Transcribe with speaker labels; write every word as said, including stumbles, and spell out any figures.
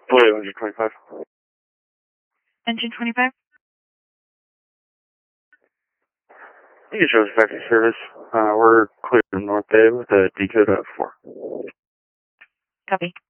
Speaker 1: Blue, engine twenty-five.
Speaker 2: Engine twenty-five?
Speaker 1: You can show us factory service. Uh, we're clear from North Bay with a decode of four.
Speaker 2: Copy.